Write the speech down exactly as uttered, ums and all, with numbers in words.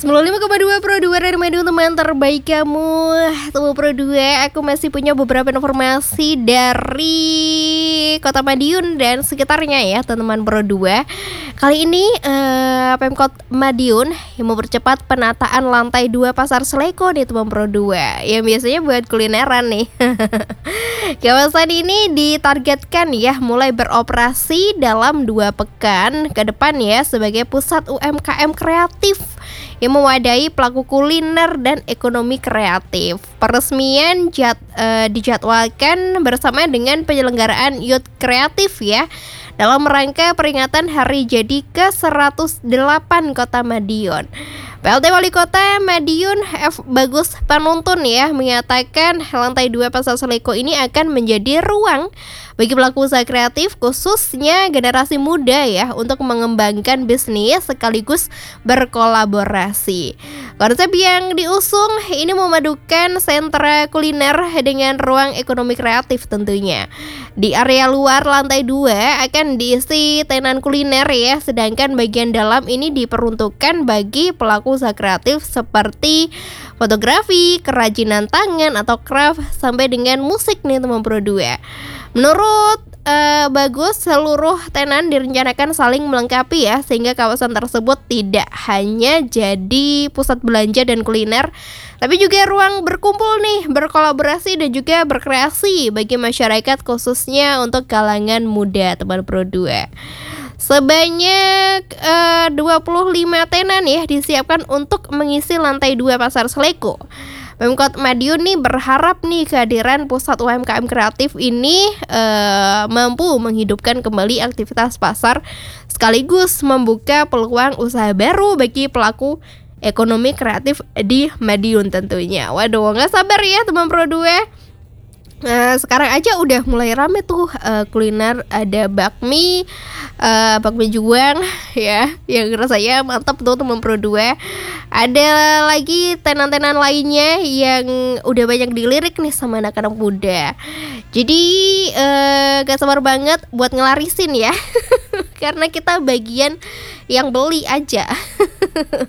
sembilan puluh lima koma dua Pro dua dari Madiun, teman terbaik kamu. Tuh Pro dua, aku masih punya beberapa informasi dari Kota Madiun dan sekitarnya ya, teman-teman Pro dua. Kali ini eh, Pemkot Madiun yang mempercepat penataan lantai dua Pasar Seleko nih, teman Pro dua. Yang biasanya buat kulineran nih. Kawasan ini ditargetkan ya mulai beroperasi dalam dua pekan ke depan ya, sebagai pusat U M K M kreatif yang mewadahi pelaku kuliner dan ekonomi kreatif. Peresmian jad, uh, dijadwalkan bersama dengan penyelenggaraan Youth Kreatif ya, dalam rangka peringatan hari jadi ke seratus delapan Kota Madiun. P L T Wali Kota Madiun F. Bagus Panuntun ya menyatakan lantai dua Pasar Seleko ini akan menjadi ruang bagi pelaku usaha kreatif, khususnya generasi muda ya, untuk mengembangkan bisnis sekaligus berkolaborasi. Konsep yang diusung ini memadukan sentra kuliner dengan ruang ekonomi kreatif tentunya. Di area luar lantai dua akan diisi tenan kuliner ya, sedangkan bagian dalam ini diperuntukkan bagi pelaku usaha kreatif seperti fotografi, kerajinan tangan atau craft, sampai dengan musik nih teman Pro dua. Menurut uh, Bagus, seluruh tenan direncanakan saling melengkapi ya, sehingga kawasan tersebut tidak hanya jadi pusat belanja dan kuliner, tapi juga ruang berkumpul nih, berkolaborasi dan juga berkreasi bagi masyarakat, khususnya untuk kalangan muda teman Pro dua. Sebanyak uh, dua puluh lima tenan ya disiapkan untuk mengisi lantai dua Pasar Seleko. Pemkot Madiun nih berharap nih kehadiran pusat U M K M kreatif ini uh, mampu menghidupkan kembali aktivitas pasar, sekaligus membuka peluang usaha baru bagi pelaku ekonomi kreatif di Madiun tentunya. Waduh, nggak sabar ya teman Pro dua. Nah, sekarang aja udah mulai rame tuh uh, kuliner, ada bakmi, uh, bakmi juang ya, yang rasanya mantap tuh teman Pro dua. Ada lagi tenan-tenan lainnya yang udah banyak dilirik nih sama anak-anak muda. Jadi uh, gak sabar banget buat ngelarisin ya. Karena kita bagian yang beli aja.